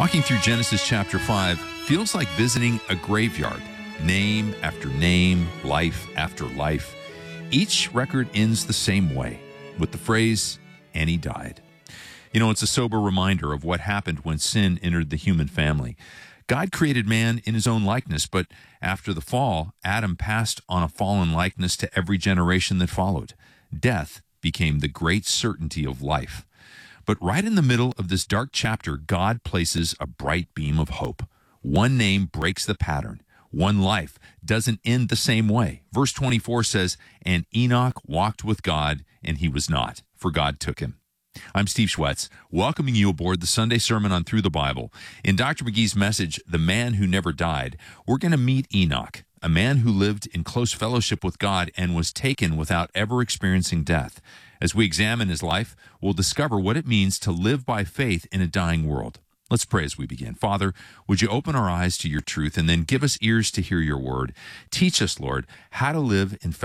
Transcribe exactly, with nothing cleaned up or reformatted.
Walking through Genesis chapter five feels like visiting a graveyard. Name after name, life after life. Each record ends the same way, with the phrase, "and he died." You know, it's a sober reminder of what happened when sin entered the human family. God created man in his own likeness, but after the fall, Adam passed on a fallen likeness to every generation that followed. Death became the great certainty of life. But right in the middle of this dark chapter, God places a bright beam of hope. One name breaks the pattern. One life doesn't end the same way. Verse twenty-four says, "And Enoch walked with God, and he was not, for God took him." I'm Steve Schwetz, welcoming you aboard the Sunday Sermon on Through the Bible. In Doctor McGee's message, The Man Who Never Died, we're going to meet Enoch, a man who lived in close fellowship with God and was taken without ever experiencing death. As we examine his life, we'll discover what it means to live by faith in a dying world. Let's pray as we begin. Father, would you open our eyes to your truth and then give us ears to hear your word? Teach us, Lord, how to live in